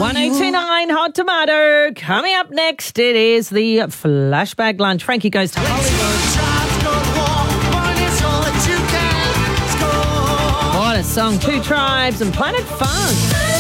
1029 Hot Tomato. Coming up next, it is the Flashback Lunch. Frankie Goes to Hollywood. What a song. Two Tribes and Planet Funk.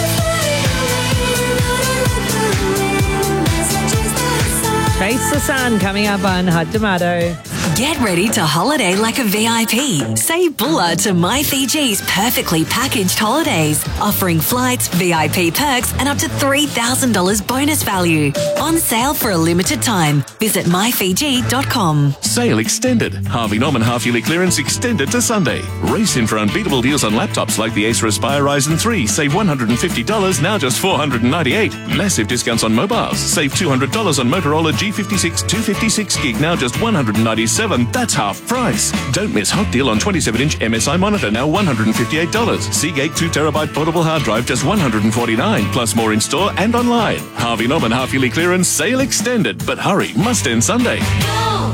Chase the Sun coming up on Hot Tomato. Get ready to holiday like a VIP. Say Bulla to My Fiji's perfectly packaged holidays, offering flights, VIP perks, and up to $3,000 bonus value. On sale for a limited time. Visit myfiji.com. Sale extended. Harvey Norman half-yearly clearance extended to Sunday. Race in for unbeatable deals on laptops like the Acer Aspire Ryzen 3. Save $150, now just $498. Massive discounts on mobiles. Save $200 on Motorola G56 256 gig, now just $197. That's half price. Don't miss hot deal on 27-inch MSI monitor, now $158. Seagate 2TB portable hard drive, just $149. Plus more in store and online. Harvey Norman half-yearly clearance sale extended. But hurry, must end Sunday. All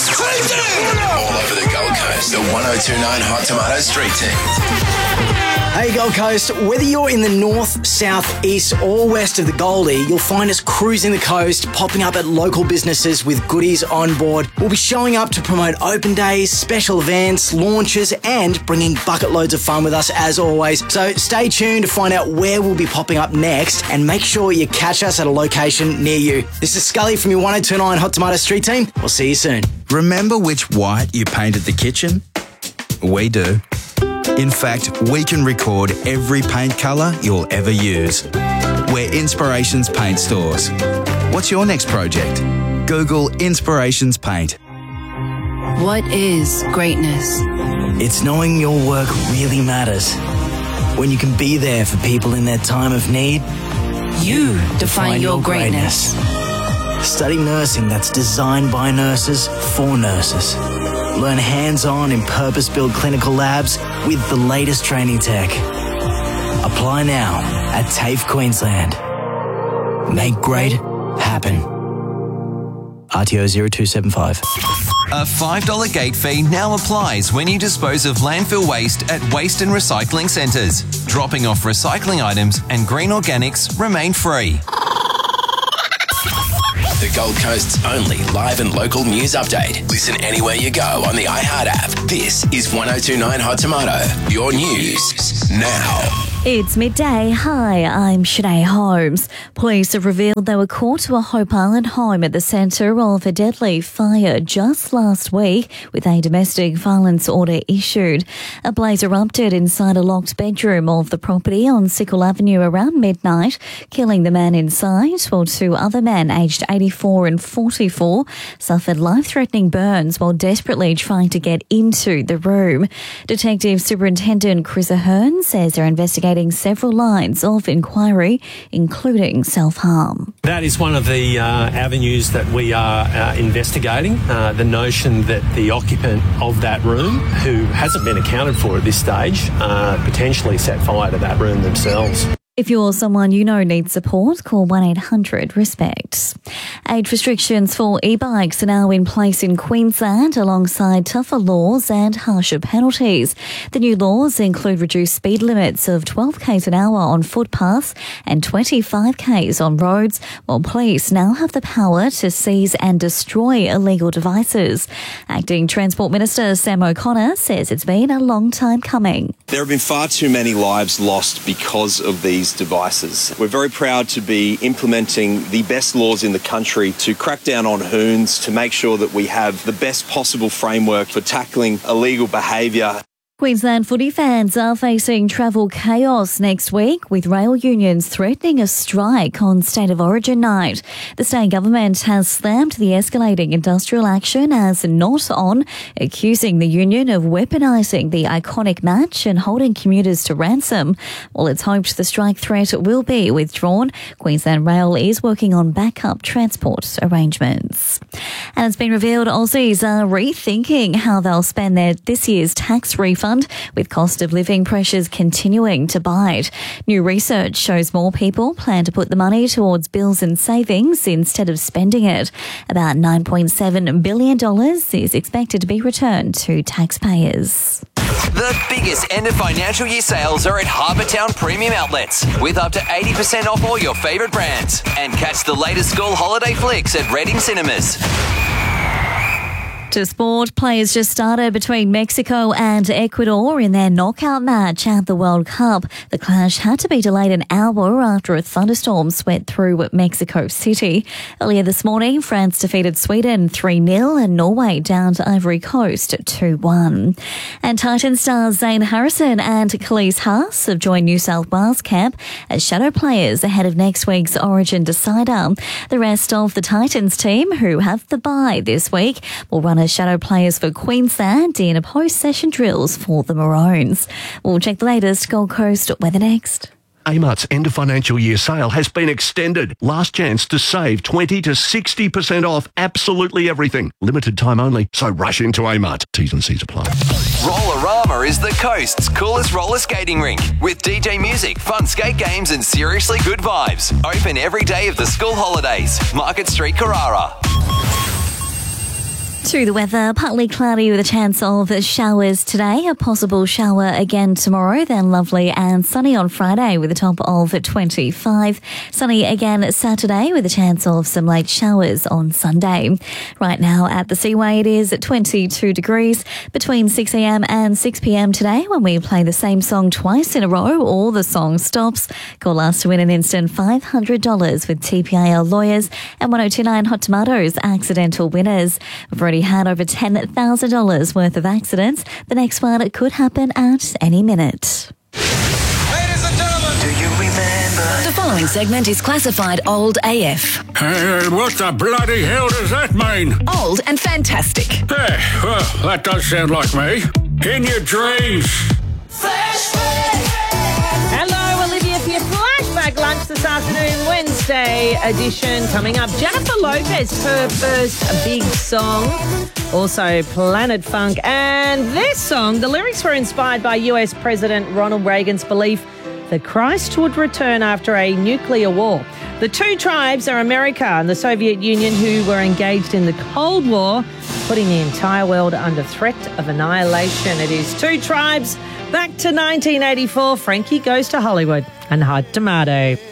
over the Gold Coast, the 1029 Hot Tomato Street Team. Hey Gold Coast, whether you're in the north, south, east or west of the Goldie, you'll find us cruising the coast, popping up at local businesses with goodies on board. We'll be showing up to promote open days, special events, launches and bringing bucket loads of fun with us as always. So stay tuned to find out where we'll be popping up next and make sure you catch us at a location near you. This is Scully from your 1029 Hot Tomato Street Team. We'll see you soon. Remember which white you painted the kitchen? We do. In fact, we can record every paint colour you'll ever use. We're Inspirations Paint Stores. What's your next project? Google Inspirations Paint. What is greatness? It's knowing your work really matters. When you can be there for people in their time of need. You define your greatness. Study nursing that's designed by nurses for nurses. Learn hands-on in purpose-built clinical labs with the latest training tech. Apply now at TAFE Queensland. Make great happen. RTO 0275. A $5 gate fee now applies when you dispose of landfill waste at waste and recycling centres. Dropping off recycling items and green organics remain free. The Gold Coast's only live and local news update. Listen anywhere you go on the iHeart app. This is 1029 Hot Tomato. Your news now. It's midday. Hi, I'm Shanae Holmes. Police have revealed they were called to a Hope Island home at the centre of a deadly fire just last week with a domestic violence order issued. A blaze erupted inside a locked bedroom of the property on Sickle Avenue around midnight, killing the man inside, while two other men aged 84 and 44 suffered life-threatening burns while desperately trying to get into the room. Detective Superintendent Chris Ahern says they're investigating several lines of inquiry, including self-harm. That is one of the avenues that we are investigating, the notion that the occupant of that room, who hasn't been accounted for at this stage, potentially set fire to that room themselves. If you're someone you know needs support, call 1-800-RESPECT. Age restrictions for e-bikes are now in place in Queensland alongside tougher laws and harsher penalties. The new laws include reduced speed limits of 12 k's an hour on footpaths and 25 k's on roads, while police now have the power to seize and destroy illegal devices. Acting Transport Minister Sam O'Connor says it's been a long time coming. There have been far too many lives lost because of these devices. We're very proud to be implementing the best laws in the country to crack down on hoons, to make sure that we have the best possible framework for tackling illegal behaviour. Queensland footy fans are facing travel chaos next week, with rail unions threatening a strike on State of Origin night. The state government has slammed the escalating industrial action as not on, accusing the union of weaponising the iconic match and holding commuters to ransom. While it's hoped the strike threat will be withdrawn, Queensland Rail is working on backup transport arrangements. And it's been revealed Aussies are rethinking how they'll spend their this year's tax refund, with cost of living pressures continuing to bite. New research shows more people plan to put the money towards bills and savings instead of spending it. About $9.7 billion is expected to be returned to taxpayers. The biggest end of financial year sales are at Harbour Town Premium Outlets, with up to 80% off all your favourite brands. And catch the latest school holiday flicks at Reading Cinemas. To sport, players just started between Mexico and Ecuador in their knockout match at the World Cup. The clash had to be delayed an hour after a thunderstorm swept through Mexico City. Earlier this morning, France defeated Sweden 3-0 and Norway down to Ivory Coast 2-1. And Titan stars Zane Harrison and Khalees Haas have joined New South Wales camp as shadow players ahead of next week's Origin decider. The rest of the Titans team, who have the bye this week, will run as shadow players for Queensland in post-session drills for the Maroons. We'll check the latest Gold Coast weather next. Amart's end of financial year sale has been extended. Last chance to save 20 to 60% off absolutely everything. Limited time only, so rush into Amart. T's and C's apply. Rollerama is the coast's coolest roller skating rink with DJ music, fun skate games and seriously good vibes. Open every day of the school holidays. Market Street, Carrara. To the weather, partly cloudy with a chance of showers today, a possible shower again tomorrow, then lovely and sunny on Friday with a top of 25. Sunny again Saturday with a chance of some late showers on Sunday. Right now at the Seaway it is 22 degrees between 6am and 6pm today when we play the same song twice in a row or the song stops. Call us to win an instant $500 with TPIL Lawyers and 1029 Hot Tomatoes accidental winners. We've already had over $10,000 worth of accidents. The next one could happen at any minute. Ladies and gentlemen, do you remember? The following segment is classified old AF. Hey, what the bloody hell does that mean? Old and fantastic. Hey, well, that does sound like me. In your dreams. Hello, Olivia, for your flashback lunch this afternoon, Wednesday edition. Coming up, Jennifer Lopez, her first big song. Also, Planet Funk. And this song, the lyrics were inspired by US President Ronald Reagan's belief that Christ would return after a nuclear war. The two tribes are America and the Soviet Union, who were engaged in the Cold War, putting the entire world under threat of annihilation. It is two tribes. Back to 1984, Frankie Goes to Hollywood and Hot Tomato.